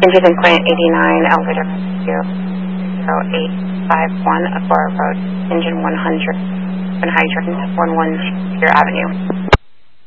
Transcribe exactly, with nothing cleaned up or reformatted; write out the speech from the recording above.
hundred Quint eighty-nine, elevator zero zero eight five one, Aurora Road, engine one hundred, and hydrant one one zero Avenue.